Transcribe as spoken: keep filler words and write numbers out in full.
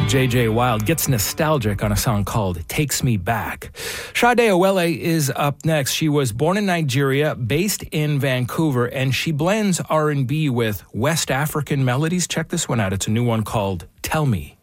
J J Wilde gets nostalgic on a song called Takes Me Back. Sade Owele is up next. She was born in Nigeria, based in Vancouver, and she blends R and B with West African melodies. Check this one out. It's a new one called Tell Me.